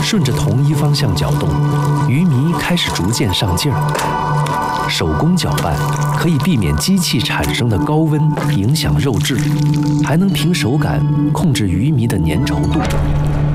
顺着同一方向搅动，鱼糜开始逐渐上劲儿。手工搅拌可以避免机器产生的高温影响肉质，还能凭手感控制鱼糜的粘稠度。